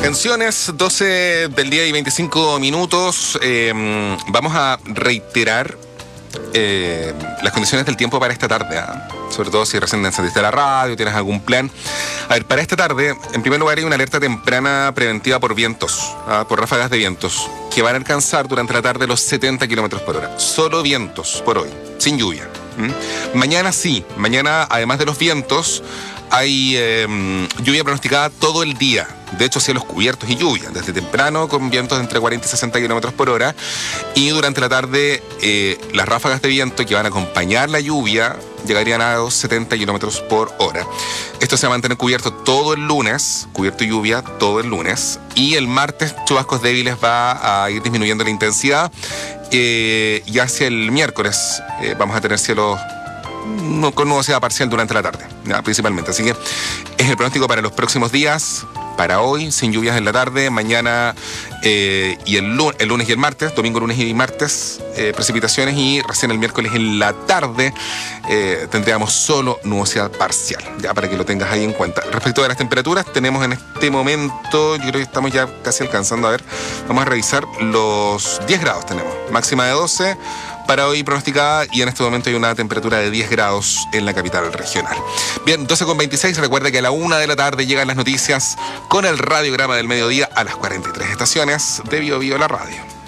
Atenciones, 12 del día y 25 minutos. Vamos a reiterar las condiciones del tiempo para esta tarde, sobre todo si recién encendiste la radio, tienes algún plan. A ver, para esta tarde, en primer lugar hay una alerta temprana preventiva por vientos, por ráfagas de vientos, que van a alcanzar durante la tarde los 70 kilómetros por hora. Solo vientos por hoy, sin lluvia. Mañana sí, mañana además de los vientos, hay lluvia pronosticada todo el día. De hecho, cielos cubiertos y lluvia, desde temprano con vientos de entre 40 y 60 kilómetros por hora. Y durante la tarde, las ráfagas de viento que van a acompañar la lluvia llegarían a los 70 kilómetros por hora. Esto se va a mantener cubierto todo el lunes, cubierto y lluvia todo el lunes. Y el martes, chubascos débiles, va a ir disminuyendo la intensidad. Y hacia el miércoles vamos a tener cielos con nubosidad parcial durante la tarde, principalmente. Así que es el pronóstico para los próximos días. Para hoy, sin lluvias en la tarde, mañana y el lunes y el martes, domingo, lunes y martes, precipitaciones, y recién el miércoles en la tarde tendríamos solo nubosidad parcial, ya para que lo tengas ahí en cuenta. Respecto de las temperaturas, tenemos en este momento, yo creo que estamos ya casi alcanzando, a ver, vamos a revisar los 10 grados tenemos, máxima de 12 para hoy pronosticada, y en este momento hay una temperatura de 10 grados en la capital regional. Bien, 12:26, recuerda que a la 1 de la tarde llegan las noticias con el radiograma del mediodía a las 43 estaciones de Bio Bio la radio.